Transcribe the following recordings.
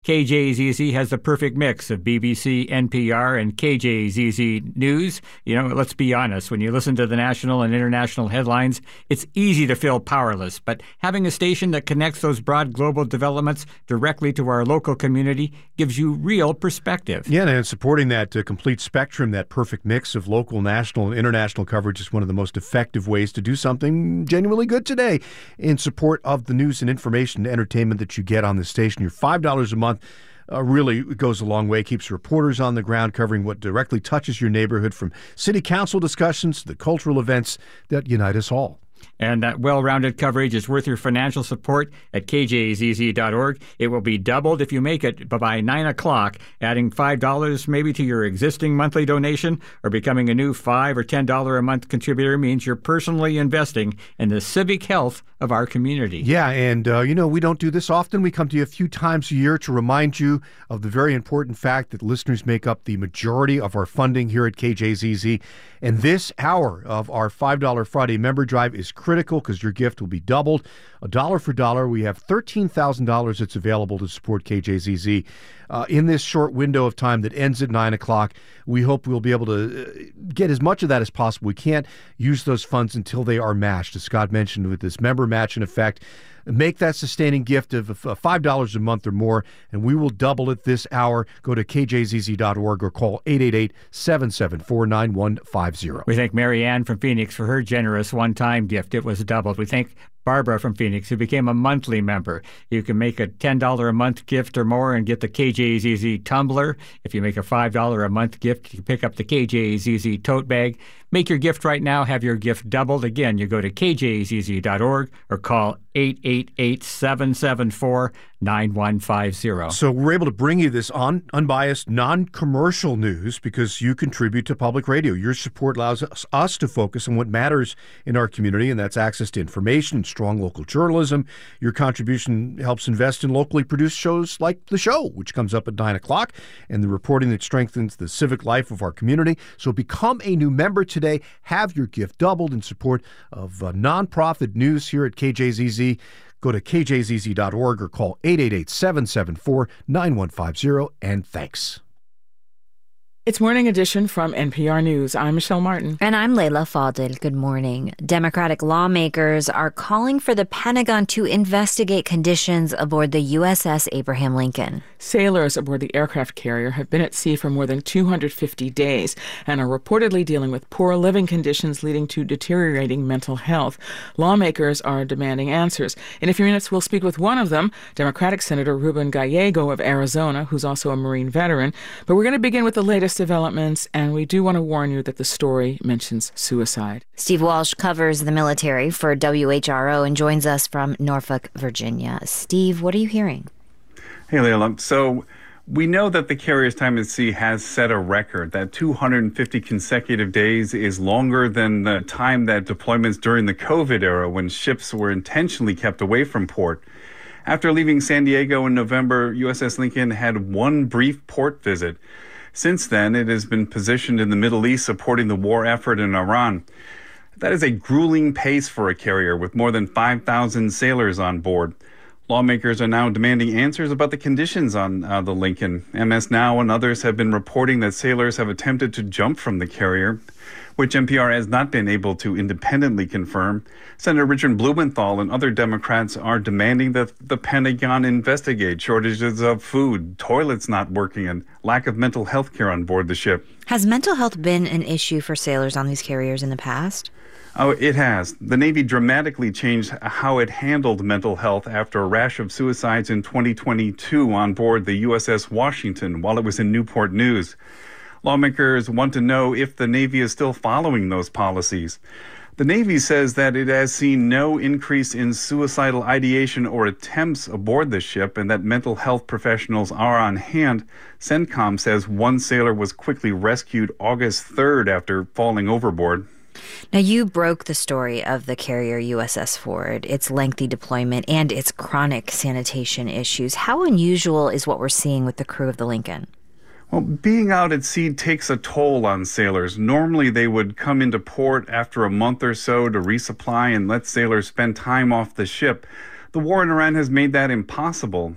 KJZZ has the perfect mix of BBC, NPR, and KJZZ News. Let's be honest, when you listen to the national and international headlines, it's easy to feel powerless. But having a station that connects those broad global developments directly to our local community gives you real perspective. Yeah, and supporting that complete spectrum, that perfect mix of local, national, and international coverage is one of the most effective ways to do something genuinely good today in support of the news and information and entertainment that you get on the station. Your $5 a month really goes a long way, keeps reporters on the ground covering what directly touches your neighborhood, from city council discussions to the cultural events that unite us all. And that well-rounded coverage is worth your financial support at kjzz.org. It will be doubled if you make it by 9 o'clock. Adding $5 maybe to your existing monthly donation or becoming a new $5 or $10 a month contributor means you're personally investing in the civic health of our community. Yeah, and we don't do this often. We come to you a few times a year to remind you of the very important fact that listeners make up the majority of our funding here at KJZZ. And this hour of our $5 Friday member drive is critical because your gift will be doubled. $1 for $1. We have $13,000 that's available to support KJZZ in this short window of time that ends at 9 o'clock. We hope we'll be able to get as much of that as possible. We can't use those funds until they are matched, as Scott mentioned, with this member match in effect. Make that sustaining gift of $5 a month or more, and we will double it this hour. Go to kjzz.org or call 888-774-9150. We thank Mary Ann from Phoenix for her generous one-time gift. It was doubled. We thank Barbara from Phoenix, who became a monthly member. You can make a $10 a month gift or more and get the KJZZ tumbler. If you make a $5 a month gift, you pick up the KJZZ tote bag. Make your gift right now. Have your gift doubled. Again, you go to kjzz.org or call 888-774-9150. So we're able to bring you this unbiased, non-commercial news because you contribute to public radio. Your support allows us to focus on what matters in our community, and that's access to information and strong local journalism. Your contribution helps invest in locally produced shows like The Show, which comes up at 9 o'clock, and the reporting that strengthens the civic life of our community. So become a new member today. Have your gift doubled in support of nonprofit news here at KJZZ. Go to kjzz.org or call 888-774-9150, and thanks. It's Morning Edition from NPR News. I'm Michelle Martin. And I'm Leila Fadel. Good morning. Democratic lawmakers are calling for the Pentagon to investigate conditions aboard the USS Abraham Lincoln. Sailors aboard the aircraft carrier have been at sea for more than 250 days and are reportedly dealing with poor living conditions leading to deteriorating mental health. Lawmakers are demanding answers. In a few minutes, we'll speak with one of them, Democratic Senator Ruben Gallego of Arizona, who's also a Marine veteran. But we're going to begin with the latest developments, and we do want to warn you that the story mentions suicide. Steve Walsh covers the military for WHRO and joins us from Norfolk, Virginia. Steve, what are you hearing? Hey, Leila. So we know that the carrier's time at sea has set a record. That 250 consecutive days is longer than the time that deployments during the COVID era when ships were intentionally kept away from port. After leaving San Diego in November, USS Lincoln had one brief port visit. Since then, it has been positioned in the Middle East supporting the war effort in Iran. That is a grueling pace for a carrier with more than 5,000 sailors on board. Lawmakers are now demanding answers about the conditions on the Lincoln. MS Now and others have been reporting that sailors have attempted to jump from the carrier, which NPR has not been able to independently confirm. Senator Richard Blumenthal and other Democrats are demanding that the Pentagon investigate shortages of food, toilets not working, and lack of mental health care on board the ship. Has mental health been an issue for sailors on these carriers in the past? Oh, it has. The Navy dramatically changed how it handled mental health after a rash of suicides in 2022 on board the USS Washington while it was in Newport News. Lawmakers want to know if the Navy is still following those policies. The Navy says that it has seen no increase in suicidal ideation or attempts aboard the ship and that mental health professionals are on hand. CENTCOM says one sailor was quickly rescued August 3rd after falling overboard. Now, you broke the story of the carrier USS Ford, its lengthy deployment, and its chronic sanitation issues. How unusual is what we're seeing with the crew of the Lincoln? Well, being out at sea takes a toll on sailors. Normally, they would come into port after a month or so to resupply and let sailors spend time off the ship. The war in Iran has made that impossible.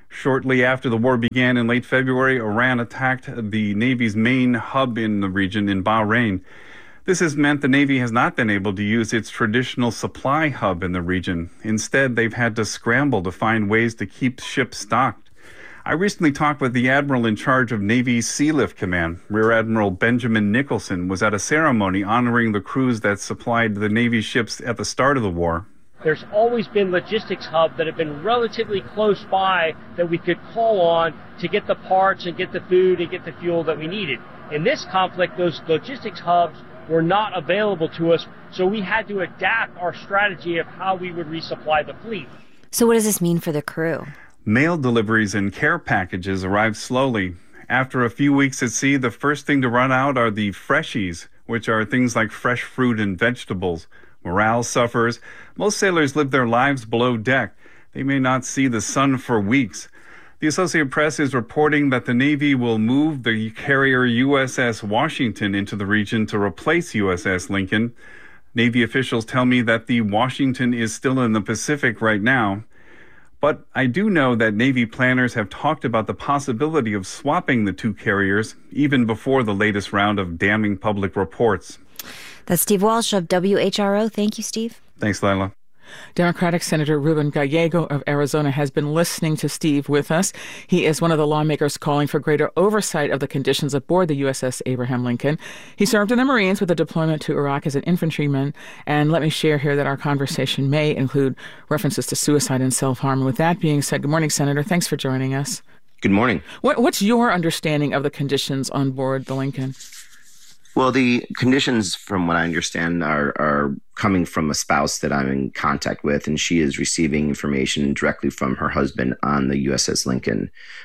Shortly after the war began in late February, Iran attacked the Navy's main hub in the region in Bahrain. This has meant the Navy has not been able to use its traditional supply hub in the region. Instead, they've had to scramble to find ways to keep ships stocked. I recently talked with the admiral in charge of Navy's Sealift Command. Rear Admiral Benjamin Nicholson was at a ceremony honoring the crews that supplied the Navy ships at the start of the war. There's always been logistics hubs that have been relatively close by that we could call on to get the parts and get the food and get the fuel that we needed. In this conflict, those logistics hubs were not available to us, so we had to adapt our strategy of how we would resupply the fleet. So what does this mean for the crew? Mail deliveries and care packages arrive slowly. After a few weeks at sea, the first thing to run out are the freshies, which are things like fresh fruit and vegetables. Morale suffers. Most sailors live their lives below deck. They may not see the sun for weeks. The Associated Press is reporting that the Navy will move the carrier USS Washington into the region to replace USS Lincoln. Navy officials tell me that the Washington is still in the Pacific right now. But I do know that Navy planners have talked about the possibility of swapping the two carriers even before the latest round of damning public reports. That's Steve Walsh of WHRO. Thank you, Steve. Thanks, Lila. Democratic Senator Ruben Gallego of Arizona has been listening to Steve with us. He is one of the lawmakers calling for greater oversight of the conditions aboard the USS Abraham Lincoln. He served in the Marines with a deployment to Iraq as an infantryman. And let me share here that our conversation may include references to suicide and self-harm. With that being said, good morning, Senator. Thanks for joining us. Good morning. What's your understanding of the conditions on board the Lincoln? Well, the conditions, from what I understand, are coming from a spouse that I'm in contact with, and she is receiving information directly from her husband on the USS Lincoln.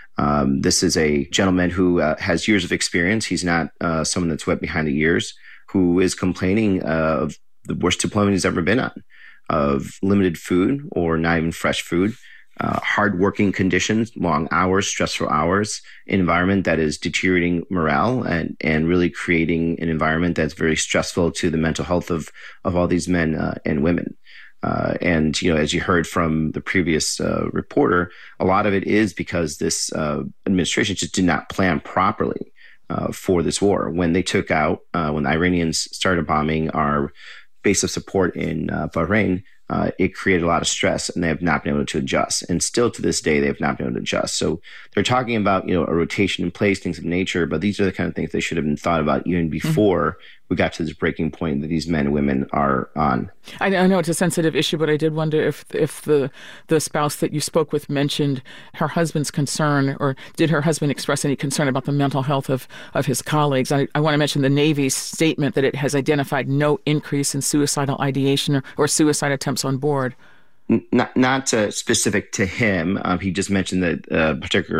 This is a gentleman who has years of experience. He's not someone that's wet behind the ears, who is complaining of the worst deployment he's ever been on, of limited food or not even fresh food. Hard working conditions, long hours, stressful hours, an environment that is deteriorating morale and really creating an environment that's very stressful to the mental health of all these men and women. And, you know, as you heard from the previous reporter, a lot of it is because this administration just did not plan properly for this war. When they took out, when the Iranians started bombing our base of support in Bahrain, it created a lot of stress, and they have not been able to adjust. And still to this day, they have not been able to adjust. So they're talking about, you know, a rotation in place, things of nature, but these are the kind of things they should have been thought about even before we got to this breaking point that these men and women are on. I know it's a sensitive issue, but I did wonder if the spouse that you spoke with mentioned her husband's concern, or did her husband express any concern about the mental health of his colleagues? I want to mention the Navy's statement that it has identified no increase in suicidal ideation or suicide attempts on board. Not specific to him. He just mentioned that particular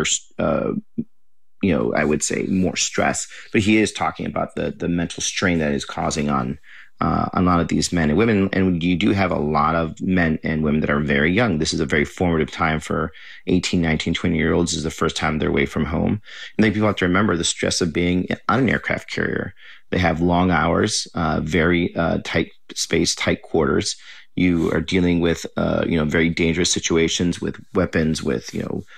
I would say more stress, but he is talking about the mental strain that is causing on a lot of these men and women. And you do have a lot of men and women that are very young. This is a very formative time for 18, 19, 20-year-olds. This is the first time they're away from home. And then people have to remember the stress of being on an aircraft carrier. They have long hours, very tight space, tight quarters. You are dealing with, very dangerous situations with weapons, with,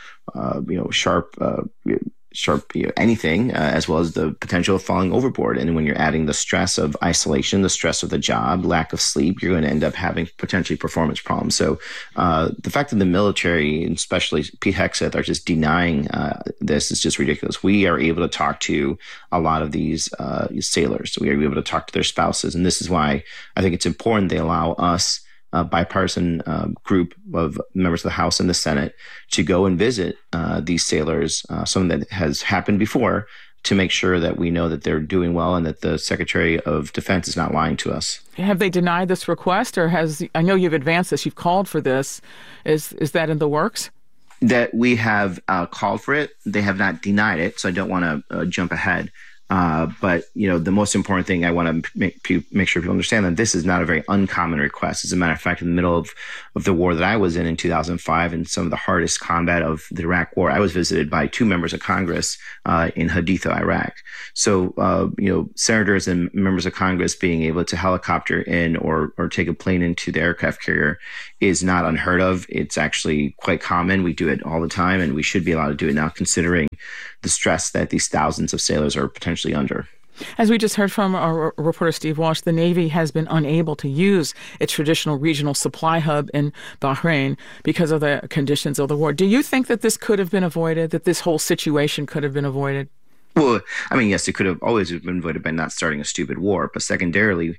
sharp anything, as well as the potential of falling overboard. And when you're adding the stress of isolation, the stress of the job, lack of sleep, you're going to end up having potentially performance problems. So the fact that the military, and especially Pete Hegseth, are just denying this is just ridiculous. We are able to talk to a lot of these sailors. We are able to talk to their spouses. And this is why I think it's important they allow us, a bipartisan group of members of the House and the Senate, to go and visit these sailors, something that has happened before, to make sure that we know that they're doing well and that the Secretary of Defense is not lying to us. Have they denied this request, or I know you've advanced this, you've called for this. Is that in the works? That we have called for it. They have not denied it, so I don't want to jump ahead. But, the most important thing I want to make sure people understand that this is not a very uncommon request. As a matter of fact, in the middle of the war that I was in 2005, and some of the hardest combat of the Iraq War, I was visited by 2 members of Congress in Haditha, Iraq. So, senators and members of Congress being able to helicopter in or take a plane into the aircraft carrier is not unheard of. It's actually quite common. We do it all the time, and we should be allowed to do it now, considering the stress that these thousands of sailors are potentially under. As we just heard from our reporter Steve Walsh, the Navy has been unable to use its traditional regional supply hub in Bahrain because of the conditions of the war. Do you think that this could have been avoided, that this whole situation could have been avoided? Well, I mean, yes, it could have always been avoided by not starting a stupid war. But secondarily,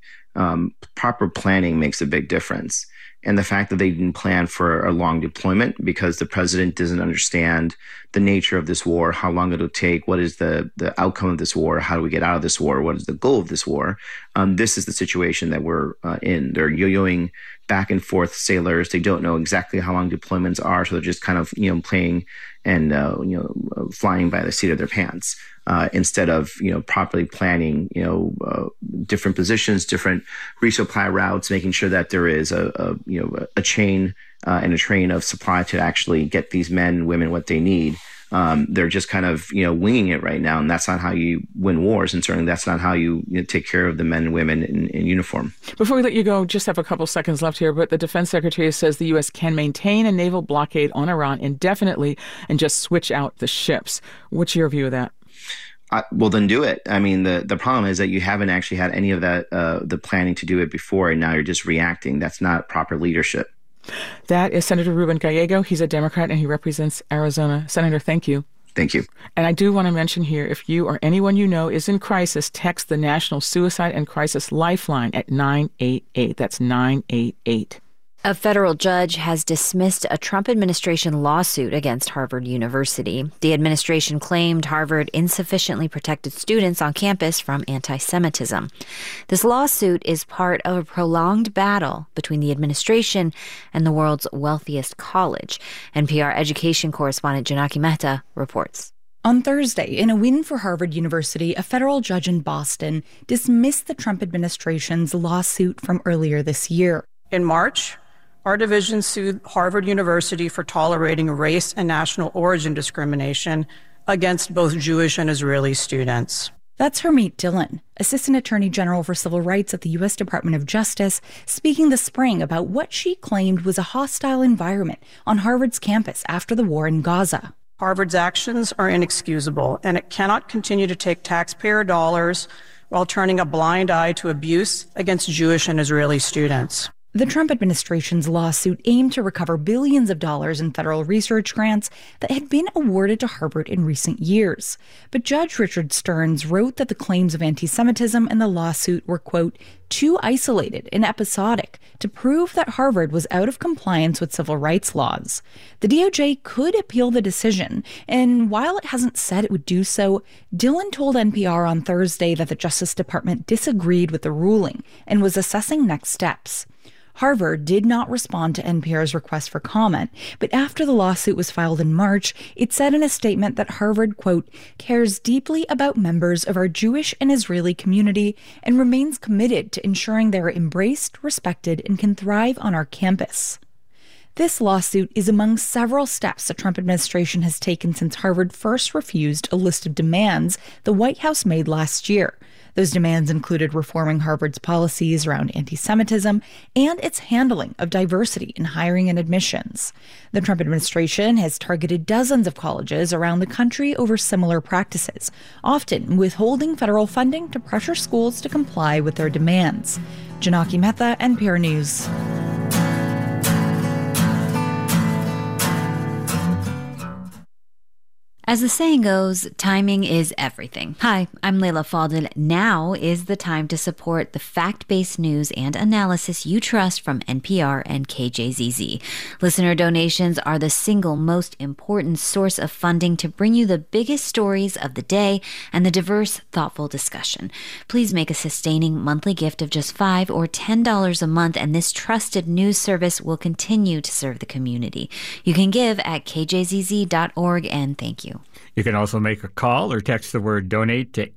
proper planning makes a big difference. And the fact that they didn't plan for a long deployment because the president doesn't understand the nature of this war, how long it'll take, what is the outcome of this war, how do we get out of this war, what is the goal of this war. This is the situation that we're in. They're yo-yoing back and forth sailors. They don't know exactly how long deployments are, so they're just kind of playing and flying by the seat of their pants instead of properly planning different positions, different resupply routes, making sure that there is a chain and a train of supply to actually get these men and women what they need. They're just kind of winging it right now, and that's not how you win wars, and certainly that's not how you take care of the men and women in uniform. Before we let you go, just have a couple seconds left here, but the Defense Secretary says the U.S. can maintain a naval blockade on Iran indefinitely and just switch out the ships. What's your view of that? Well, then do it. I mean, the problem is that you haven't actually had any of that, the planning to do it before, and now you're just reacting. That's not proper leadership. That is Senator Ruben Gallego. He's a Democrat and he represents Arizona. Senator, thank you. Thank you. And I do want to mention here, if you or anyone you know is in crisis, text the National Suicide and Crisis Lifeline at 988. That's 988. A federal judge has dismissed a Trump administration lawsuit against Harvard University. The administration claimed Harvard insufficiently protected students on campus from anti-Semitism. This lawsuit is part of a prolonged battle between the administration and the world's wealthiest college. NPR education correspondent Janaki Mehta reports. On Thursday, in a win for Harvard University, a federal judge in Boston dismissed the Trump administration's lawsuit from earlier this year. In March, our division sued Harvard University for tolerating race and national origin discrimination against both Jewish and Israeli students. That's Harmeet Dillon, Assistant Attorney General for Civil Rights at the U.S. Department of Justice, speaking this spring about what she claimed was a hostile environment on Harvard's campus after the war in Gaza. Harvard's actions are inexcusable, and it cannot continue to take taxpayer dollars while turning a blind eye to abuse against Jewish and Israeli students. The Trump administration's lawsuit aimed to recover billions of dollars in federal research grants that had been awarded to Harvard in recent years. But Judge Richard Stearns wrote that the claims of anti-Semitism in the lawsuit were, quote, too isolated and episodic to prove that Harvard was out of compliance with civil rights laws. The DOJ could appeal the decision, and while it hasn't said it would do so, Dillon told NPR on Thursday that the Justice Department disagreed with the ruling and was assessing next steps. Harvard did not respond to NPR's request for comment, but after the lawsuit was filed in March, it said in a statement that Harvard, quote, cares deeply about members of our Jewish and Israeli community and remains committed to ensuring they are embraced, respected, and can thrive on our campus. This lawsuit is among several steps the Trump administration has taken since Harvard first refused a list of demands the White House made last year. Those demands included reforming Harvard's policies around anti-Semitism and its handling of diversity in hiring and admissions. The Trump administration has targeted dozens of colleges around the country over similar practices, often withholding federal funding to pressure schools to comply with their demands. Janaki Mehta, NPR News. As the saying goes, timing is everything. Hi, I'm Leila Fadel. Now is the time to support the fact-based news and analysis you trust from NPR and KJZZ. Listener donations are the single most important source of funding to bring you the biggest stories of the day and the diverse, thoughtful discussion. Please make a sustaining monthly gift of just $5 or $10 a month, and this trusted news service will continue to serve the community. You can give at kjzz.org, and thank you. You can also make a call or text the word donate to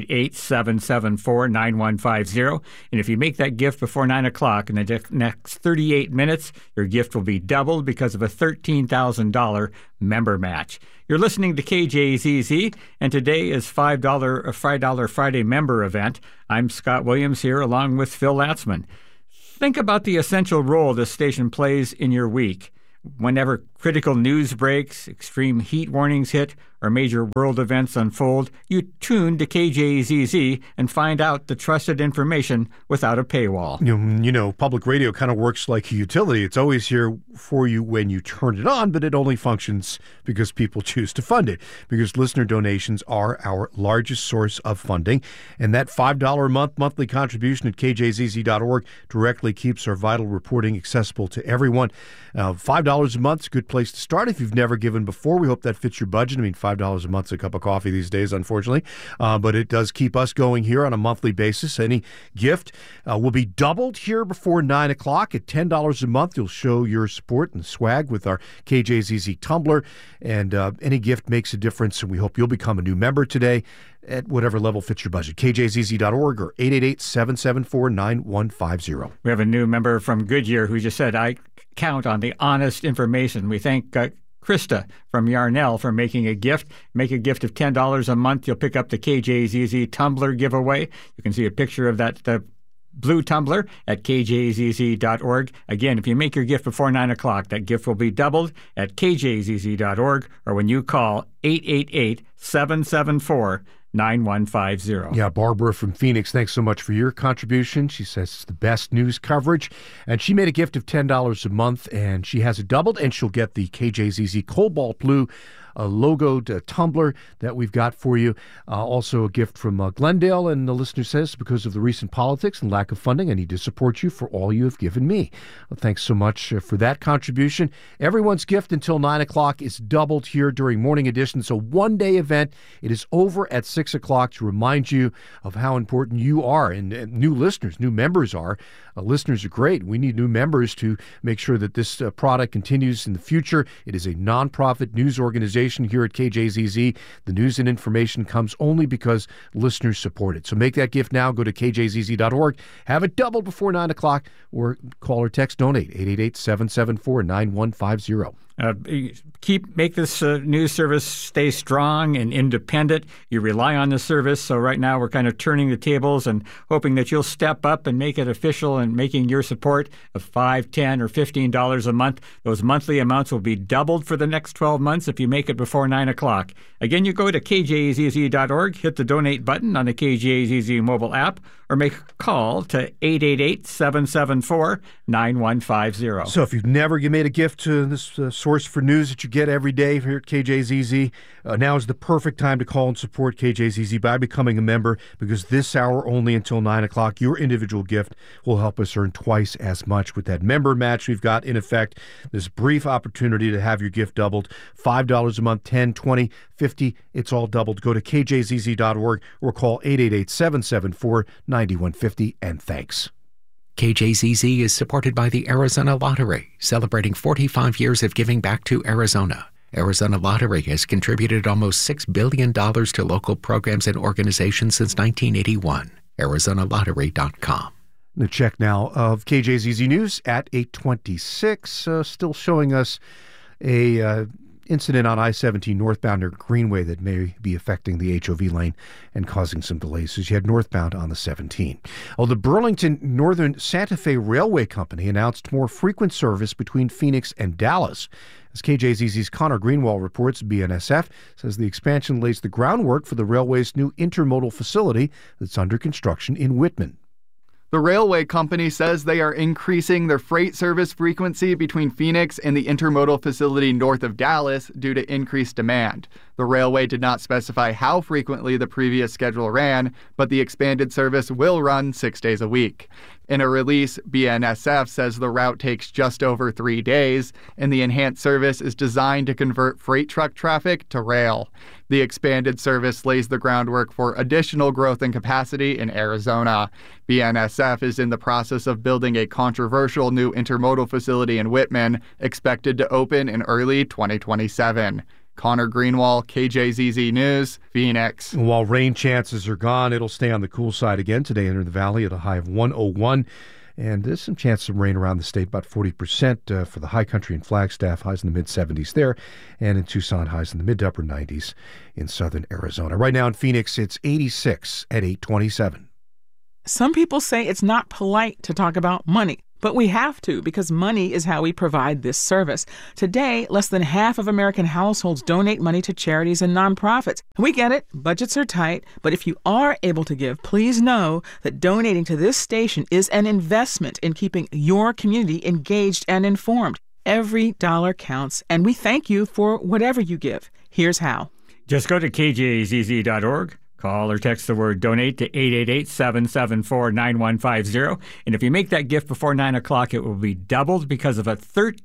888-774-9150. And if you make that gift before 9 o'clock in the next 38 minutes, your gift will be doubled because of a $13,000 member match. You're listening to KJZZ, and today is $5 Friday member event. I'm Scott Williams here along with Phil Latzman. Think about the essential role this station plays in your week. Whenever critical news breaks, extreme heat warnings hit, or major world events unfold, you tune to KJZZ and find out the trusted information without a paywall. You know, public radio kind of works like a utility. It's always here for you when you turn it on, but it only functions because people choose to fund it, because listener donations are our largest source of funding. And that $5 a month monthly contribution at kjzz.org directly keeps our vital reporting accessible to everyone. $5 a month is a good place to start if you've never given before. We hope that fits your budget. I mean, $5 a month's a cup of coffee these days, unfortunately. But it does keep us going here on a monthly basis. Any gift will be doubled here before 9 o'clock. At $10 a month, you'll show your support and swag with our KJZZ tumbler. And any gift makes a difference. And we hope you'll become a new member today at whatever level fits your budget. KJZZ.org or 888-774-9150. We have a new member from Goodyear who just said, I count on the honest information. We thank Krista from Yarnell for making a gift. Make a gift of $10 a month. You'll pick up the KJZZ tumbler giveaway. You can see a picture of that blue tumbler at kjzz.org. Again, if you make your gift before 9 o'clock, that gift will be doubled at kjzz.org or when you call 888-774-9150. Yeah, Barbara from Phoenix, thanks so much for your contribution. She says it's the best news coverage. And she made a gift of $10 a month, and she has it doubled, and she'll get the KJZZ Cobalt Blue logoed tumbler that we've got for you. Also a gift from Glendale, and the listener says, because of the recent politics and lack of funding, I need to support you for all you have given me. Well, thanks so much for that contribution. Everyone's gift until 9 o'clock is doubled here during Morning Edition. It's a one-day event. It is over at 6 o'clock to remind you of how important you are, and new listeners, new members are. Listeners are great. We need new members to make sure that this product continues in the future. It is a nonprofit news organization here at KJZZ. The news and information comes only because listeners support it. So make that gift now. Go to kjzz.org. Have it doubled before 9 o'clock or call or text donate 888-774-9150. Make this news service stay strong and independent. You rely on the service, so right now we're kind of turning the tables and hoping that you'll step up and make it official and making your support of $5, $10, or $15 a month. Those monthly amounts will be doubled for the next 12 months if you make it before 9 o'clock. Again, you go to kjzz.org, hit the donate button on the KJZZ mobile app, or make a call to 888-774-9150. So if you've never made a gift to this source for news that you get every day here at KJZZ, now is the perfect time to call and support KJZZ by becoming a member, because this hour only until 9 o'clock, your individual gift will help us earn twice as much with that member match we've got in effect. This brief opportunity to have your gift doubled, $5 a month, $10, $20, $50, it's all doubled. Go to kjzz.org or call 888-774-9150, and thanks. KJZZ is supported by the Arizona Lottery, celebrating 45 years of giving back to Arizona. Arizona Lottery has contributed almost $6 billion to local programs and organizations since 1981. ArizonaLottery.com. The check now of KJZZ News at 8:26, still showing us a incident on I-17 northbound near Greenway that may be affecting the HOV lane and causing some delays as you head northbound on the 17. Well, the Burlington Northern Santa Fe Railway Company announced more frequent service between Phoenix and Dallas. As KJZZ's Connor Greenwald reports, BNSF says the expansion lays the groundwork for the railway's new intermodal facility that's under construction in Whitman. The railway company says they are increasing their freight service frequency between Phoenix and the intermodal facility north of Dallas due to increased demand. The railway did not specify how frequently the previous schedule ran, but the expanded service will run 6 days a week. In a release, BNSF says the route takes just over 3 days, and the enhanced service is designed to convert freight truck traffic to rail. The expanded service lays the groundwork for additional growth and capacity in Arizona. BNSF is in the process of building a controversial new intermodal facility in Whitman, expected to open in early 2027. Connor Greenwald, KJZZ News, Phoenix. While rain chances are gone, it'll stay on the cool side again today in the valley at a high of 101. And there's some chance of rain around the state, about 40% for the high country in Flagstaff, highs in the mid-70s there. And in Tucson, highs in the mid to upper 90s in southern Arizona. Right now in Phoenix, it's 86 at 8:27. Some people say it's not polite to talk about money, but we have to because money is how we provide this service. Today, less than half of American households donate money to charities and nonprofits. We get it, budgets are tight, but if you are able to give, please know that donating to this station is an investment in keeping your community engaged and informed. Every dollar counts, and we thank you for whatever you give. Here's how. Just go to kjzz.org. Call or text the word donate to 888-774-9150. And if you make that gift before 9 o'clock, it will be doubled because of a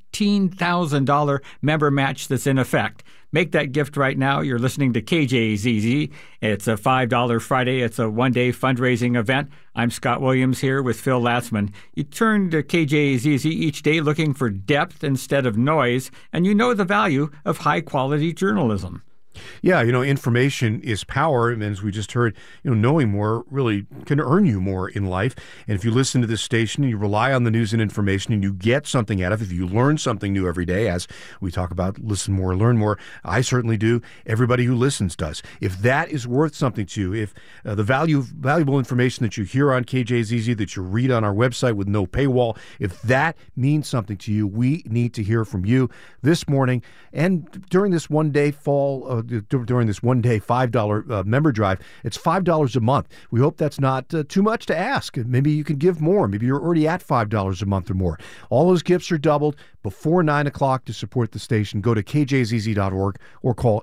$13,000 member match that's in effect. Make that gift right now. You're listening to KJZZ. It's a $5 Friday. It's a one-day fundraising event. I'm Scott Williams here with Phil Latzman. You turn to KJZZ each day looking for depth instead of noise, and you know the value of high-quality journalism. Yeah, information is power, and as we just heard, knowing more really can earn you more in life. And if you listen to this station and you rely on the news and information and you get something out of it, if you learn something new every day, as we talk about listen more, learn more, I certainly do. Everybody who listens does. If that is worth something to you, if the valuable information that you hear on KJZZ, that you read on our website with no paywall, if that means something to you, we need to hear from you this morning and during this one-day during this one-day $5 member drive. It's $5 a month. We hope that's not too much to ask. Maybe you can give more. Maybe you're already at $5 a month or more. All those gifts are doubled before 9 o'clock to support the station. Go to kjzz.org or call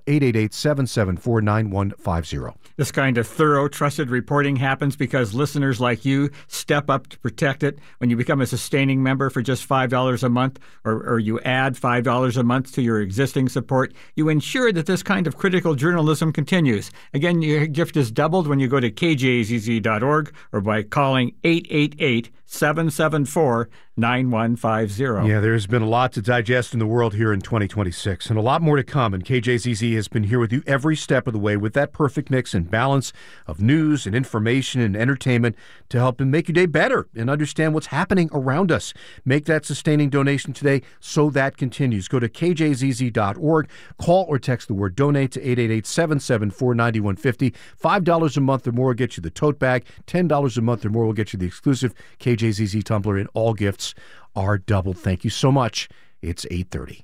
888-774-9150. This kind of thorough, trusted reporting happens because listeners like you step up to protect it. When you become a sustaining member for just $5 a month, or you add $5 a month to your existing support, you ensure that this kind of critical journalism continues. Again, your gift is doubled when you go to kjzz.org or by calling 888-774-9150. Yeah, there's been a lot to digest in the world here in 2026 and a lot more to come. And KJZZ has been here with you every step of the way with that perfect mix and balance of news and information and entertainment to help and make your day better and understand what's happening around us. Make that sustaining donation today so that continues. Go to kjzz.org, call or text the word donate to 888-774-9150. $5 a month or more will get you the tote bag. $10 a month or more will get you the exclusive KJZZ tumbler, and all gifts are doubled. Thank you so much. It's 8:30.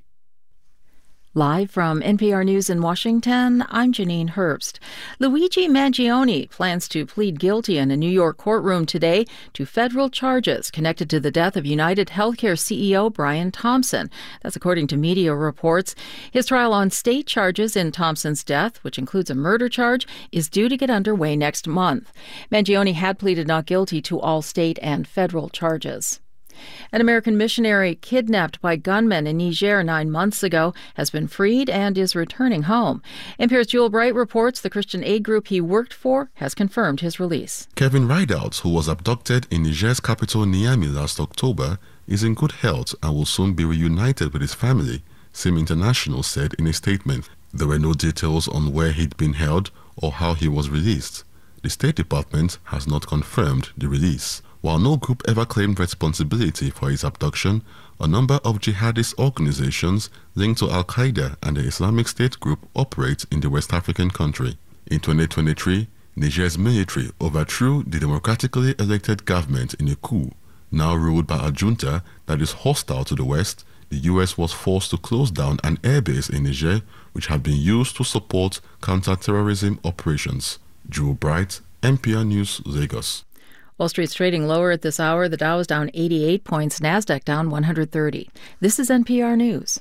Live from NPR News in Washington, I'm Janine Herbst. Luigi Mangione plans to plead guilty in a New York courtroom today to federal charges connected to the death of United Healthcare CEO Brian Thompson. That's according to media reports. His trial on state charges in Thompson's death, which includes a murder charge, is due to get underway next month. Mangione had pleaded not guilty to all state and federal charges. An American missionary kidnapped by gunmen in Niger 9 months ago has been freed and is returning home. NPR's Jewel Bright reports the Christian aid group he worked for has confirmed his release. Kevin Rideout, who was abducted in Niger's capital Niamey last October, is in good health and will soon be reunited with his family, SIM International said in a statement. There were no details on where he'd been held or how he was released. The State Department has not confirmed the release. While no group ever claimed responsibility for his abduction, a number of jihadist organizations linked to Al-Qaeda and the Islamic State group operate in the West African country. In 2023, Niger's military overthrew the democratically elected government in a coup. Now ruled by a junta that is hostile to the West, the U.S. was forced to close down an airbase in Niger, which had been used to support counter-terrorism operations. Drew Bright, NPR News, Lagos. Wall Street's trading lower at this hour. The Dow is down 88 points, NASDAQ down 130. This is NPR News.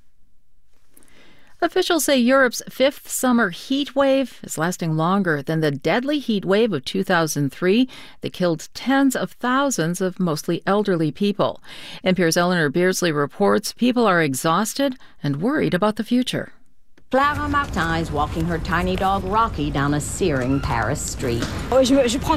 Officials say Europe's fifth summer heat wave is lasting longer than the deadly heat wave of 2003 that killed tens of thousands of mostly elderly people. NPR's Eleanor Beardsley reports people are exhausted and worried about the future. Clara Martin is walking her tiny dog Rocky down a searing Paris street. I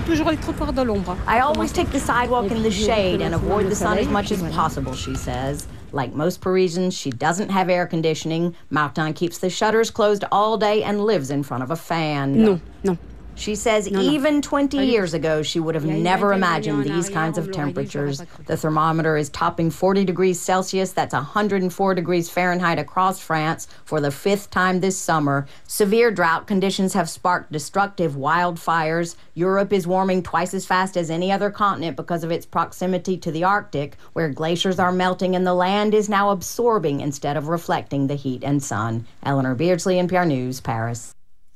always take the sidewalk in the shade and avoid the sun as much as possible, she says. Like most Parisians, she doesn't have air conditioning. Martin keeps the shutters closed all day and lives in front of a fan. No. She says even 20 years ago, she would have never imagined these kinds of temperatures. The thermometer is topping 40 degrees Celsius. That's 104 degrees Fahrenheit across France for the 5th time this summer. Severe drought conditions have sparked destructive wildfires. Europe is warming twice as fast as any other continent because of its proximity to the Arctic, where glaciers are melting and the land is now absorbing instead of reflecting the heat and sun. Eleanor Beardsley, NPR News, Paris.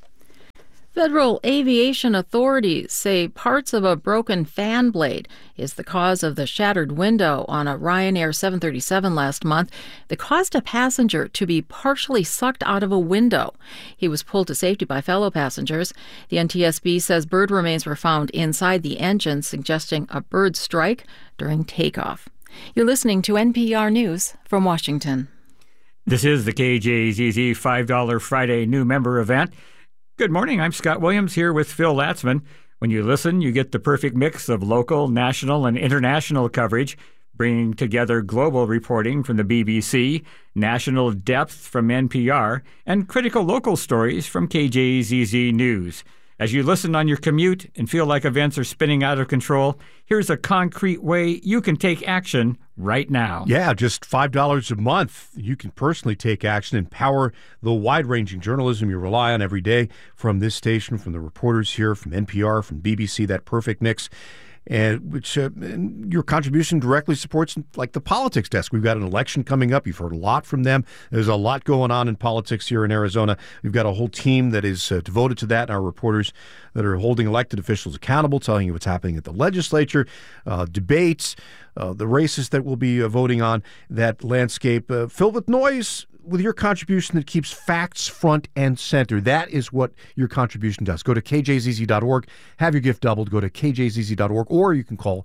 Federal aviation authorities say parts of a broken fan blade is the cause of the shattered window on a Ryanair 737 last month that caused a passenger to be partially sucked out of a window. He was pulled to safety by fellow passengers. The NTSB says bird remains were found inside the engine, suggesting a bird strike during takeoff. You're listening to NPR News from Washington. This is the KJZZ $5 Friday new member event. Good morning, I'm Scott Williams here with Phil Latzman. When you listen, you get the perfect mix of local, national, and international coverage, bringing together global reporting from the BBC, national depth from NPR, and critical local stories from KJZZ News. As you listen on your commute and feel like events are spinning out of control, here's a concrete way you can take action right now. Yeah, just $5 a month. You can personally take action and power the wide-ranging journalism you rely on every day from this station, from the reporters here, from NPR, from BBC, that perfect mix. And which your contribution directly supports, like the politics desk. We've got an election coming up. You've heard a lot from them. There's a lot going on in politics here in Arizona. We've got a whole team that is devoted to that, and our reporters that are holding elected officials accountable, telling you what's happening at the legislature, debates, the races that we'll be voting on, that landscape filled with noise, with your contribution that keeps facts front and center. That is what your contribution does. Go to kjzz.org, have your gift doubled. Go to kjzz.org, or you can call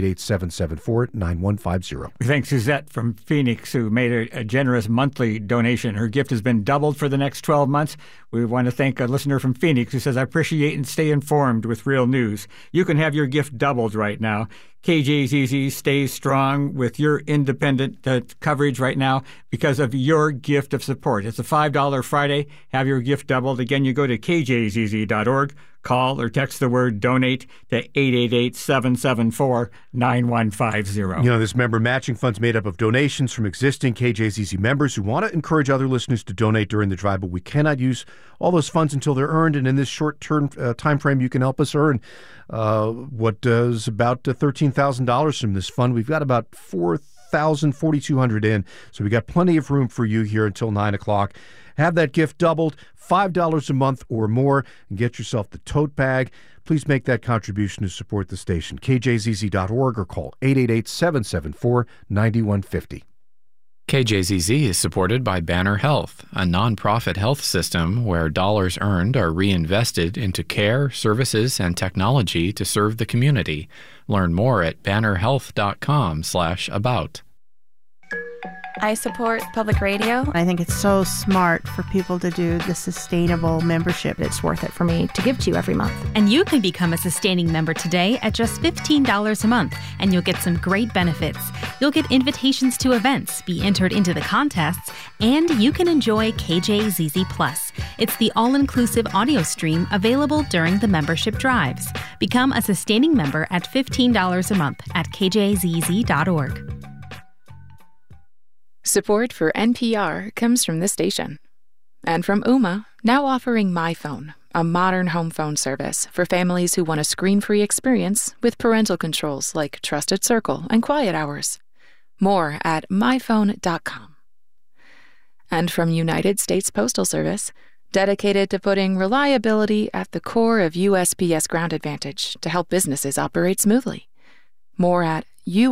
888-774-9150. We thank Suzette from Phoenix, who made a generous monthly donation. Her gift has been doubled for the next 12 months. We want to thank a listener from Phoenix who says, I appreciate and stay informed with real news. You can have your gift doubled right now. KJZZ stays strong with your independent coverage right now because of your gift of support. It's a $5 Friday. Have your gift doubled. Again, you go to kjzz.org, call or text the word donate to 888-774-9150. You know, this member matching fund's made up of donations from existing KJZZ members who want to encourage other listeners to donate during the drive, but we cannot use all those funds until they're earned. And in this short-term time frame, you can help us earn what is about $13,000 from this fund. We've got about $4,200 in, so we got plenty of room for you here until 9 o'clock. Have that gift doubled, $5 a month or more, and get yourself the tote bag. Please make that contribution to support the station. KJZZ.org or call 888-774-9150. KJZZ is supported by Banner Health, a nonprofit health system where dollars earned are reinvested into care, services, and technology to serve the community. Learn more at bannerhealth.com/about. I support public radio. I think it's so smart for people to do the sustainable membership. It's worth it for me to give to you every month. And you can become a sustaining member today at just $15 a month, and you'll get some great benefits. You'll get invitations to events, be entered into the contests, and you can enjoy KJZZ Plus. It's the all-inclusive audio stream available during the membership drives. Become a sustaining member at $15 a month at kjzz.org. Support for NPR comes from this station. And from Ooma, now offering MyPhone, a modern home phone service for families who want a screen-free experience with parental controls like Trusted Circle and Quiet Hours. More at myphone.com. And from United States Postal Service, dedicated to putting reliability at the core of USPS Ground Advantage to help businesses operate smoothly. More at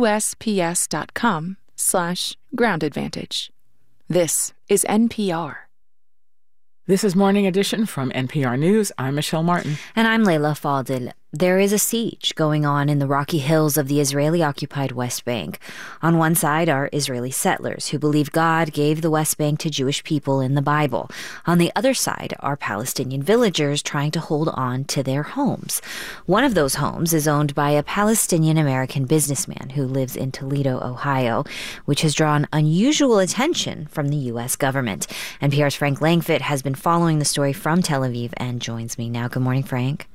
usps.com/Ground Advantage. This is NPR. This is Morning Edition from NPR News. I'm Michelle Martin. And I'm Leila Fadel. There is a siege going on in the rocky hills of the Israeli-occupied West Bank. On one side are Israeli settlers who believe God gave the West Bank to Jewish people in the Bible. On the other side are Palestinian villagers trying to hold on to their homes. One of those homes is owned by a Palestinian-American businessman who lives in Toledo, Ohio, which has drawn unusual attention from the U.S. government. NPR's Frank Langfitt has been following the story from Tel Aviv and joins me now. Good morning, Frank.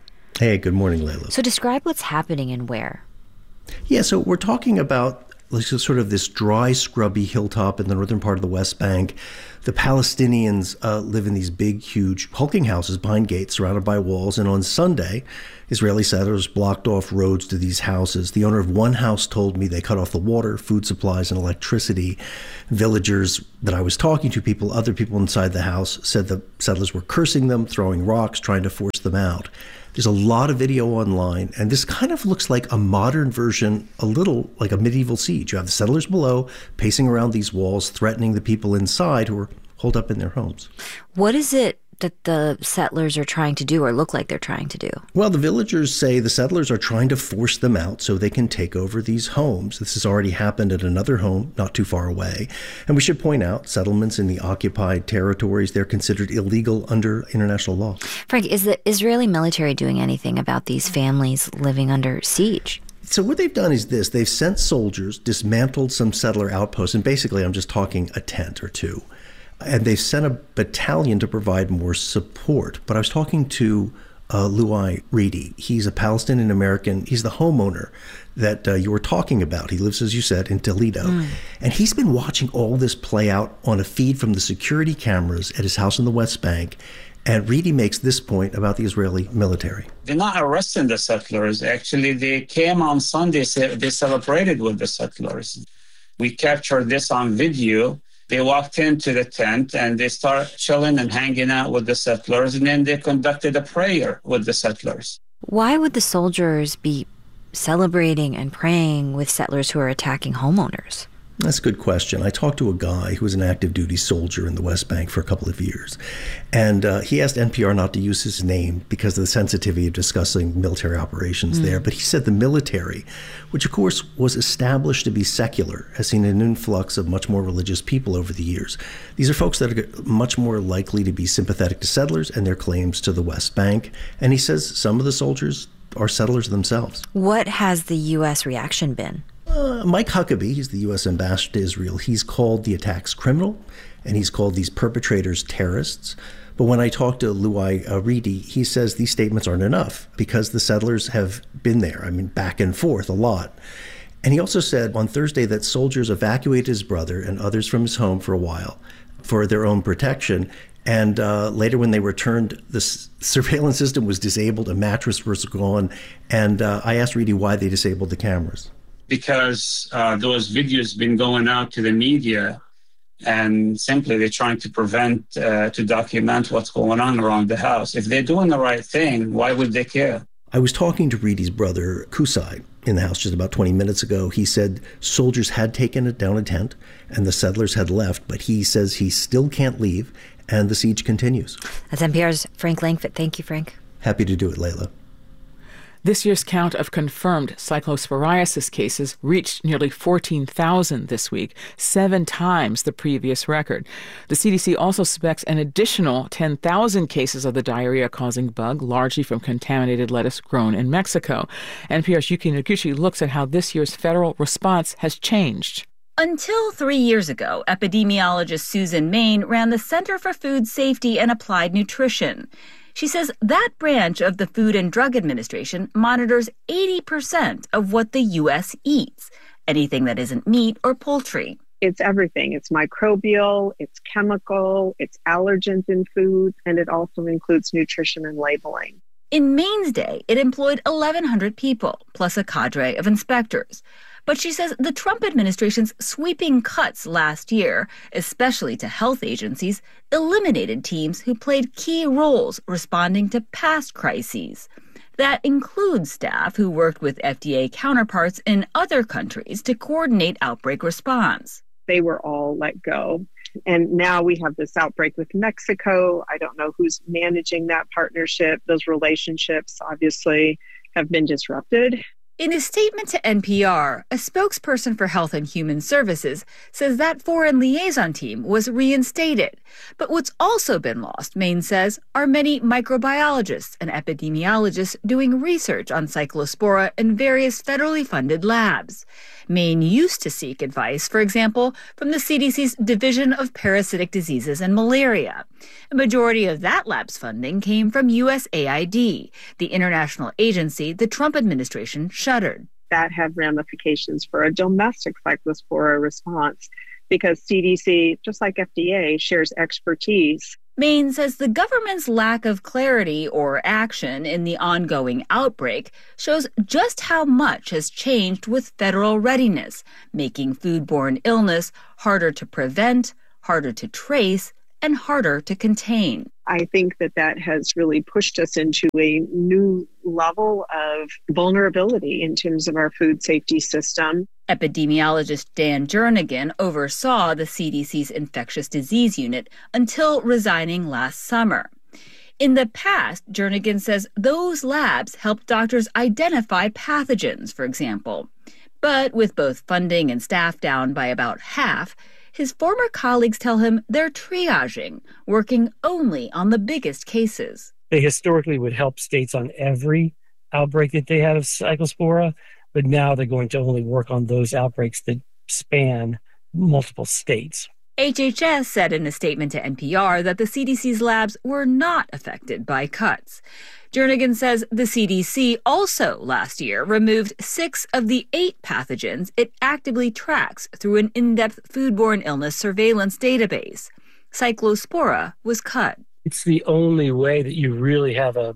Hey, good morning, Layla. So describe what's happening and where. Yeah, so we're talking about sort of this dry, scrubby hilltop in the northern part of the West Bank. The Palestinians live in these big, huge, hulking houses behind gates surrounded by walls. And on Sunday, Israeli settlers blocked off roads to these houses. The owner of one house told me they cut off the water, food supplies, and electricity. Villagers that I was talking to, other people inside the house, said the settlers were cursing them, throwing rocks, trying to force them out. There's a lot of video online, and this kind of looks like a modern version, a little like a medieval siege. You have the settlers below pacing around these walls, threatening the people inside who are holed up in their homes. What is it that the settlers are trying to do or look like they're trying to do? Well, the villagers say the settlers are trying to force them out so they can take over these homes. This has already happened at another home not too far away. And we should point out, settlements in the occupied territories, they're considered illegal under international law. Frank, is the Israeli military doing anything about these families living under siege? So what they've done is this. They've sent soldiers, dismantled some settler outposts, and basically I'm just talking a tent or two. And they've sent a battalion to provide more support. But I was talking to Luai Reedy. He's a Palestinian American. He's the homeowner that you were talking about. He lives, as you said, in Toledo. And he's been watching all this play out on a feed from the security cameras at his house in the West Bank. And Reedy makes this point about the Israeli military. They're not arresting the settlers. Actually, they came on Sunday, they celebrated with the settlers. We captured this on video. They walked into the tent and they started chilling and hanging out with the settlers, and then they conducted a prayer with the settlers. Why would the soldiers be celebrating and praying with settlers who are attacking homeowners? That's a good question. I talked to a guy who was an active duty soldier in the West Bank for a couple of years. And he asked NPR not to use his name because of the sensitivity of discussing military operations there. But he said the military, which of course was established to be secular, has seen an influx of much more religious people over the years. These are folks that are much more likely to be sympathetic to settlers and their claims to the West Bank. And he says some of the soldiers are settlers themselves. What has the U.S. reaction been? Mike Huckabee, he's the U.S. ambassador to Israel, he's called the attacks criminal, and he's called these perpetrators terrorists. But when I talked to Luai Reedy, he says these statements aren't enough because the settlers have been there, back and forth a lot. And he also said on Thursday that soldiers evacuated his brother and others from his home for a while for their own protection. And later when they returned, the surveillance system was disabled, a mattress was gone. And I asked Reedy why they disabled the cameras. Because those videos been going out to the media, and simply they're trying to prevent, to document what's going on around the house. If they're doing the right thing, why would they care? I was talking to Reedy's brother, Kusai, in the house just about 20 minutes ago. He said soldiers had taken down a tent and the settlers had left, but he says he still can't leave and the siege continues. That's NPR's Frank Langfitt. Thank you, Frank. Happy to do it, Layla. This year's count of confirmed cyclosporiasis cases reached nearly 14,000 this week, 7 times the previous record. The CDC also suspects an additional 10,000 cases of the diarrhea-causing bug, largely from contaminated lettuce grown in Mexico. NPR's Yuki Noguchi looks at how this year's federal response has changed. Until 3 years ago, epidemiologist Susan Main ran the Center for Food Safety and Applied Nutrition. She says that branch of the Food and Drug Administration monitors 80% of what the U.S. eats, anything that isn't meat or poultry. It's everything. It's microbial, it's chemical, it's allergens in foods, and it also includes nutrition and labeling. In Maine's day, it employed 1,100 people, plus a cadre of inspectors. But she says the Trump administration's sweeping cuts last year, especially to health agencies, eliminated teams who played key roles responding to past crises. That includes staff who worked with FDA counterparts in other countries to coordinate outbreak response. They were all let go. And now we have this outbreak with Mexico. I don't know who's managing that partnership. Those relationships obviously have been disrupted. In a statement to NPR, a spokesperson for Health and Human Services says that foreign liaison team was reinstated. But what's also been lost, Main says, are many microbiologists and epidemiologists doing research on cyclospora in various federally funded labs. Main used to seek advice, for example, from the CDC's Division of Parasitic Diseases and Malaria. A majority of that lab's funding came from USAID, the international agency the Trump administration shuttered. That had ramifications for a domestic cyclospora response because CDC, just like FDA, shares expertise. Maine says the government's lack of clarity or action in the ongoing outbreak shows just how much has changed with federal readiness, making foodborne illness harder to prevent, harder to trace, and harder to contain. I think that has really pushed us into a new level of vulnerability in terms of our food safety system. Epidemiologist Dan Jernigan oversaw the CDC's infectious disease unit until resigning last summer. In the past, Jernigan says those labs helped doctors identify pathogens, for example. But with both funding and staff down by about half, his former colleagues tell him they're triaging, working only on the biggest cases. They historically would help states on every outbreak that they had of cyclospora, but now they're going to only work on those outbreaks that span multiple states. HHS said in a statement to NPR that the CDC's labs were not affected by cuts. Jernigan says the CDC also last year removed 6 of the 8 pathogens it actively tracks through an in-depth foodborne illness surveillance database. Cyclospora was cut. It's the only way that you really have a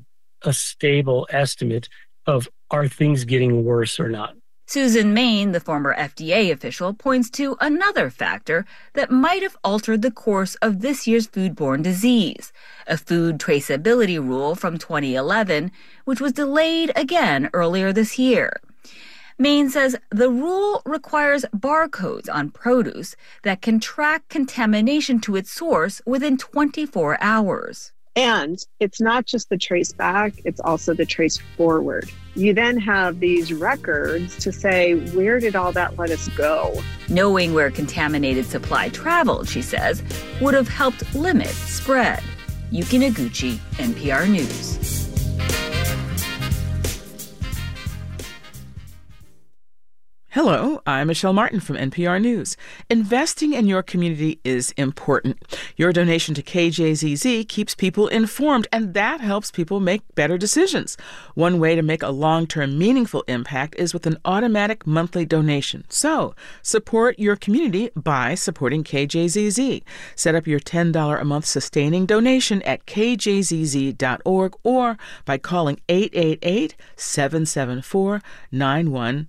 stable estimate of are things getting worse or not. Susan Main, the former FDA official, points to another factor that might have altered the course of this year's foodborne disease, a food traceability rule from 2011, which was delayed again earlier this year. Main says the rule requires barcodes on produce that can track contamination to its source within 24 hours. And it's not just the trace back, it's also the trace forward. You then have these records to say, where did all that lettuce go? Knowing where contaminated supply traveled, she says, would have helped limit spread. Yuki Noguchi, NPR News. Hello, I'm Michelle Martin from NPR News. Investing in your community is important. Your donation to KJZZ keeps people informed, and that helps people make better decisions. One way to make a long-term meaningful impact is with an automatic monthly donation. So, support your community by supporting KJZZ. Set up your $10 a month sustaining donation at kjzz.org or by calling 888-774-9150.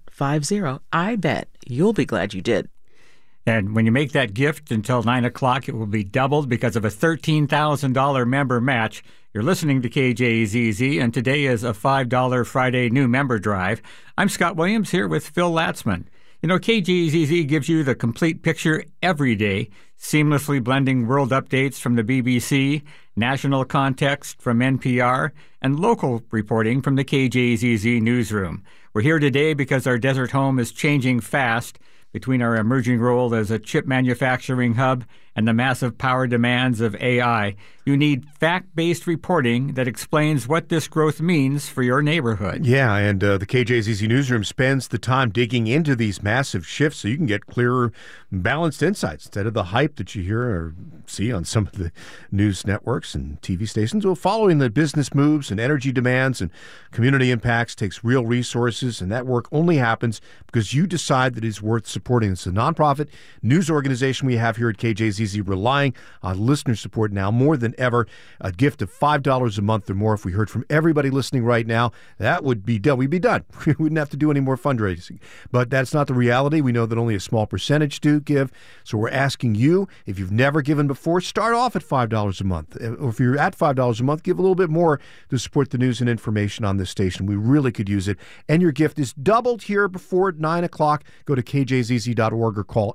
I bet you'll be glad you did. And when you make that gift until 9 o'clock, it will be doubled because of a $13,000 member match. You're listening to KJZZ, and today is a $5 Friday new member drive. I'm Scott Williams here with Phil Latzman. You know, KJZZ gives you the complete picture every day, seamlessly blending world updates from the BBC, national context from NPR, and local reporting from the KJZZ newsroom. We're here today because our desert home is changing fast between our emerging role as a chip manufacturing hub and the massive power demands of AI. You need fact-based reporting that explains what this growth means for your neighborhood. Yeah, and the KJZZ Newsroom spends the time digging into these massive shifts so you can get clearer, balanced insights instead of the hype that you hear or see on some of the news networks and TV stations. Well, following the business moves and energy demands and community impacts takes real resources, and that work only happens because you decide that it's worth supporting. It's a nonprofit news organization we have here at KJZZ relying on listener support now more than ever. A gift of $5 a month or more. If we heard from everybody listening right now, that would be done. We'd be done. We wouldn't have to do any more fundraising. But that's not the reality. We know that only a small percentage do give. So we're asking you, if you've never given before, start off at $5 a month. Or if you're at $5 a month, give a little bit more to support the news and information on this station. We really could use it. And your gift is doubled here before 9 o'clock. Go to kjzz.org or call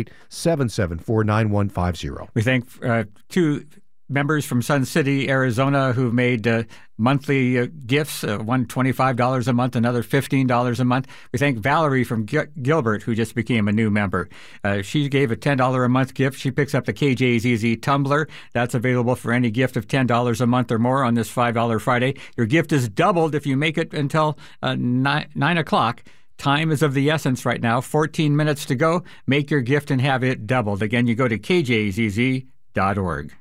888-774-9150. We thank two members from Sun City, Arizona, who've made monthly gifts, one $25 a month, another $15 a month. We thank Valerie from Gilbert, who just became a new member. She gave a $10 a month gift. She picks up the KJZZ tumbler. That's available for any gift of $10 a month or more on this $5 Friday. Your gift is doubled if you make it until 9 o'clock. Time is of the essence right now. 14 minutes to go. Make your gift and have it doubled. Again, you go to kjzz.org.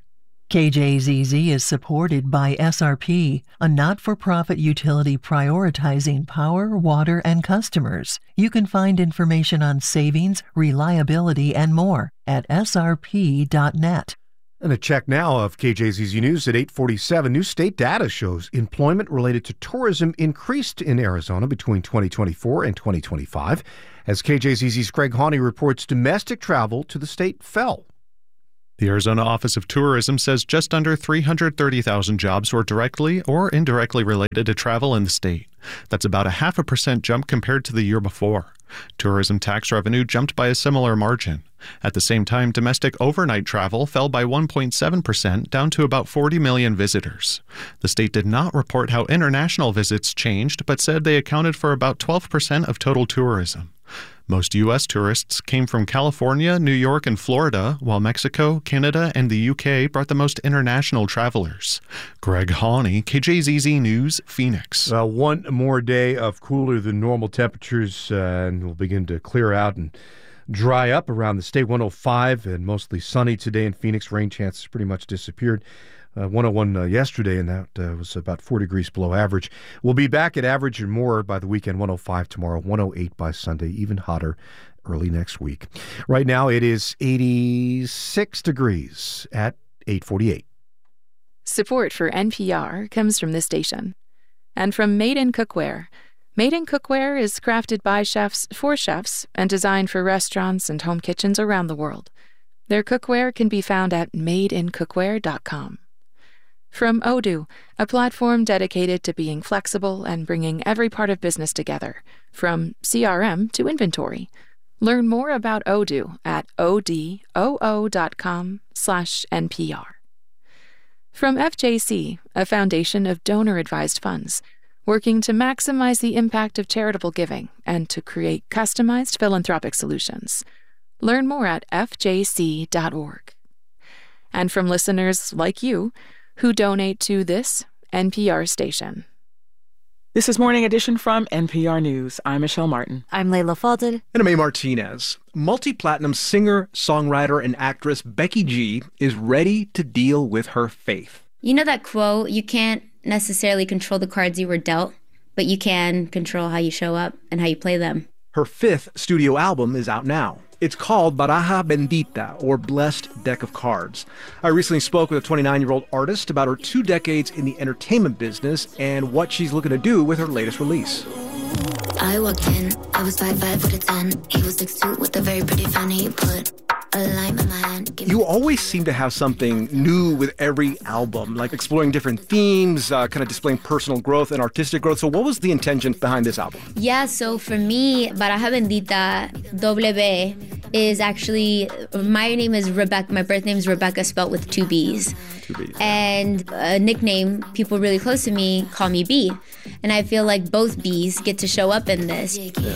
KJZZ is supported by SRP, a not-for-profit utility prioritizing power, water, and customers. You can find information on savings, reliability, and more at srp.net. And a check now of KJZZ News at 8:47. New state data shows employment related to tourism increased in Arizona between 2024 and 2025. As KJZZ's Greg Hawney reports, domestic travel to the state fell. The Arizona Office of Tourism says just under 330,000 jobs were directly or indirectly related to travel in the state. That's about a 0.5% jump compared to the year before. Tourism tax revenue jumped by a similar margin. At the same time, domestic overnight travel fell by 1.7%, down to about 40 million visitors. The state did not report how international visits changed, but said they accounted for about 12% of total tourism. Most U.S. tourists came from California, New York, and Florida, while Mexico, Canada, and the U.K. brought the most international travelers. Greg Hawney, KJZZ News, Phoenix. One more day of cooler than normal temperatures, and we'll begin to clear out and dry up around the state. 105 and mostly sunny today in Phoenix. Rain chances pretty much disappeared. 101 yesterday, and that was about 4 degrees below average. We'll be back at average and more by the weekend. 105 tomorrow, 108 by Sunday, even hotter early next week. Right now it is 86 degrees at 8:48. Support for NPR comes from this station and from Made in Cookware. Made in Cookware is crafted by chefs for chefs and designed for restaurants and home kitchens around the world. Their cookware can be found at madeincookware.com. From Odoo, a platform dedicated to being flexible and bringing every part of business together, from CRM to inventory. Learn more about Odoo at odoo.com/NPR. From FJC, a foundation of donor-advised funds, working to maximize the impact of charitable giving and to create customized philanthropic solutions. Learn more at fjc.org. And from listeners like you, who donate to this NPR station. This is Morning Edition from NPR News. I'm Michelle Martin. I'm Layla Fadel. And I'm A. Martinez. Multi-platinum singer, songwriter, and actress Becky G is ready to deal with her faith. You know that quote, you can't necessarily control the cards you were dealt, but you can control how you show up and how you play them. Her 5th studio album is out now. It's called Baraja Bendita, or Blessed Deck of Cards. I recently spoke with a 29-year-old artist about her 2 decades in the entertainment business and what she's looking to do with her latest release. I walked in, I was 5'5" with a 10. He was 6'2" with a very pretty fan. He put a lime in my hand. You always seem to have something new with every album, like exploring different themes, kind of displaying personal growth and artistic growth. So what was the intention behind this album? Yeah, so for me, Baraja Bendita, W, is actually, my name is Rebecca, my birth name is Rebecca, spelled with 2 B's. 2 B's. And a nickname, people really close to me call me B. And I feel like both B's get to show up in this. Yeah.